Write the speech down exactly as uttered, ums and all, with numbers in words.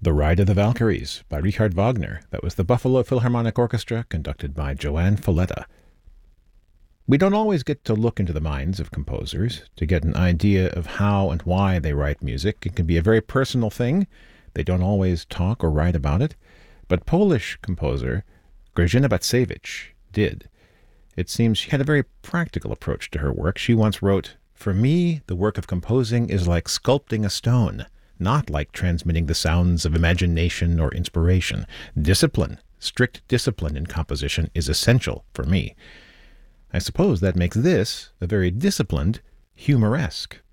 The Ride of the Valkyries by Richard Wagner. That was the Buffalo Philharmonic Orchestra, conducted by Joanne Falletta. We don't always get to look into the minds of composers to get an idea of how and why they write music. It can be a very personal thing. They don't always talk or write about it. But Polish composer Grażyna Bacewicz did. It seems she had a very practical approach to her work. She once wrote, "For me, the work of composing is like sculpting a stone, not like transmitting the sounds of imagination or inspiration. Discipline, strict discipline in composition is essential for me." I suppose that makes this a very disciplined humoresque